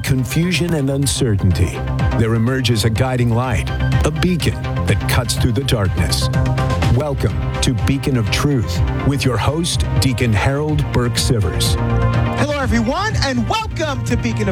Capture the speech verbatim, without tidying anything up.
confusion and uncertainty, there emerges a guiding light, a beacon that cuts through the darkness. Welcome to Beacon of Truth with your host, Deacon Harold Burke Sivers. Hello, everyone, and welcome to Beacon of